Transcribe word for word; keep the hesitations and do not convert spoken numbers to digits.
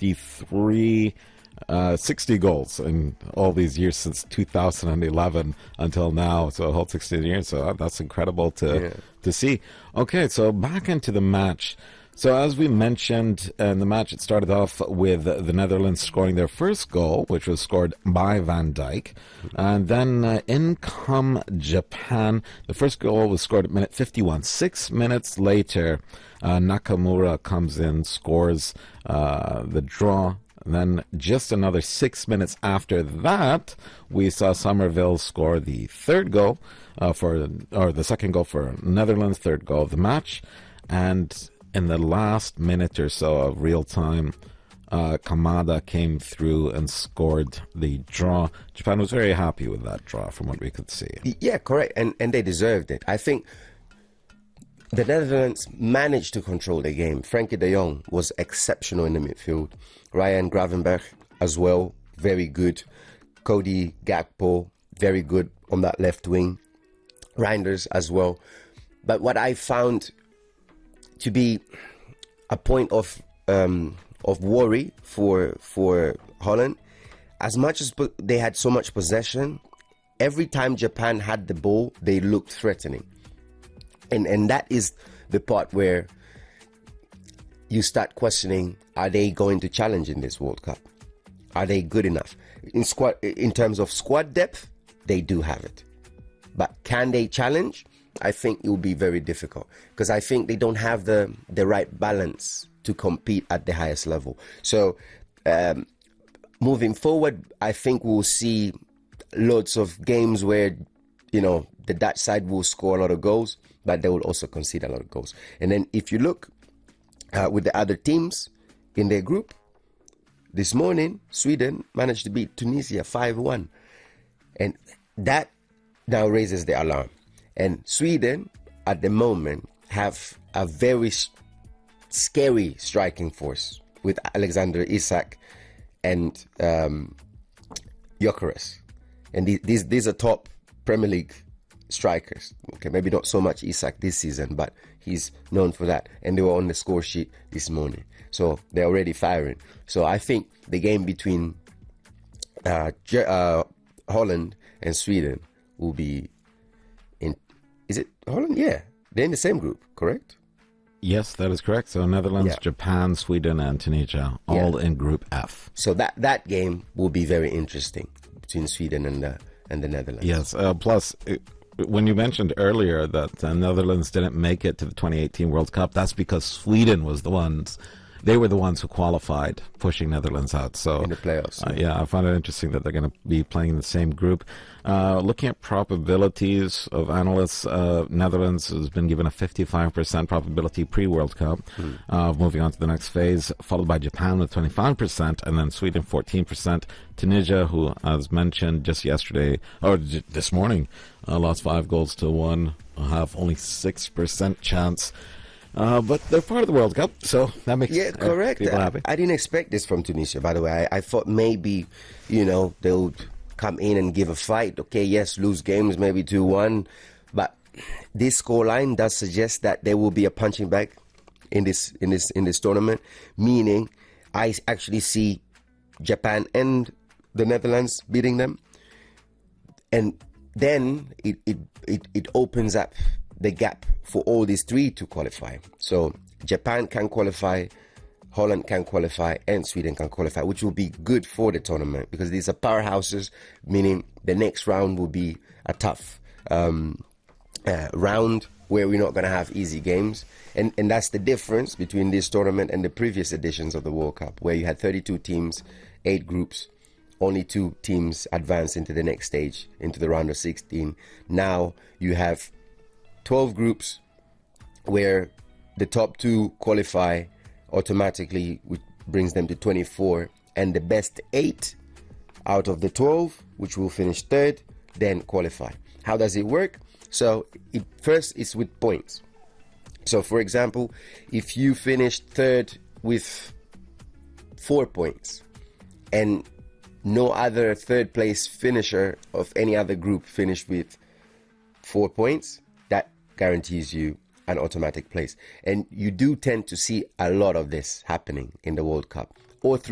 fifty-three, uh, sixty goals in all these years since two thousand eleven until now. So a whole sixteen years. So that's incredible to yeah. to see. Okay, so back into the match. So as we mentioned in the match, it started off with the Netherlands scoring their first goal, which was scored by Van Dijk. And then uh, in come Japan. The first goal was scored at minute fifty-one. Six minutes later, uh, Nakamura comes in, scores uh, the draw. And then just another six minutes after that, we saw Somerville score the third goal uh, for, or the second goal for Netherlands, third goal of the match. And in the last minute or so of real time, uh, Kamada came through and scored the draw. Japan was very happy with that draw from what we could see. Yeah, correct. And, and they deserved it. I think the Netherlands managed to control the game. Frankie de Jong was exceptional in the midfield. Ryan Gravenberch as well, very good. Cody Gakpo, very good on that left wing. Reinders as well. But what I found to be a point of um, of worry for for Holland, as much as they had so much possession, every time Japan had the ball, they looked threatening. And and that is the part where you start questioning, are they going to challenge in this World Cup? Are they good enough? In squad, in terms of squad depth, they do have it. But can they challenge? I think it will be very difficult because I think they don't have the, the right balance to compete at the highest level. So um, moving forward, I think we'll see loads of games where, you know, the Dutch side will score a lot of goals, but they will also concede a lot of goals. And then if you look uh, with the other teams in their group, this morning, Sweden managed to beat Tunisia five one. And that now raises the alarm. And Sweden, at the moment, have a very scary striking force with Alexander Isak and um, Gyökeres. And these, these these are top Premier League strikers. Okay, maybe not so much Isak this season, but he's known for that. And they were on the score sheet this morning. So they're already firing. So I think the game between uh, uh, Holland and Sweden will be in... Is it Holland? Yeah. They're in the same group, correct? Yes, that is correct. So Netherlands, yeah. Japan, Sweden, and Tunisia, all yeah. in Group F. So that, that game will be very interesting between Sweden and the, and the Netherlands. Yes. Uh, plus, it, when you mentioned earlier that the Netherlands didn't make it to the twenty eighteen World Cup, that's because Sweden was the ones... They were the ones who qualified, pushing Netherlands out. So in the playoffs. Uh, yeah, I find it interesting that they're going to be playing in the same group. Uh, looking at probabilities of analysts, uh, Netherlands has been given a fifty-five percent probability pre-World Cup hmm. uh, of moving on to the next phase, followed by Japan with twenty-five percent, and then Sweden fourteen percent. Tunisia, who, as mentioned just yesterday, or j- this morning, uh, lost five goals to one, have only six percent chance. Uh, but they're part of the World Cup, so that makes yeah, correct. people happy. I, I didn't expect this from Tunisia, by the way. I, I thought maybe, you know, they would come in and give a fight. Okay, yes, lose games, maybe two one. But this scoreline does suggest that there will be a punching bag in this in this in this tournament. Meaning, I actually see Japan and the Netherlands beating them, and then it it it, it opens up the gap for all these three to qualify. So Japan can qualify, Holland can qualify, and Sweden can qualify, which will be good for the tournament because these are powerhouses, meaning the next round will be a tough um, uh, round where we're not going to have easy games. And, and that's the difference between this tournament and the previous editions of the World Cup, where you had thirty-two teams, eight groups, only two teams advance into the next stage, into the round of sixteen. Now you have twelve groups where the top two qualify automatically, which brings them to twenty-four, and the best eight out of the twelve, which will finish third, then qualify. How does it work? So it, first it's with points. So for example, if you finish third with four points and no other third place finisher of any other group finished with four points, that guarantees you an automatic place. And you do tend to see a lot of this happening in the World Cup. All three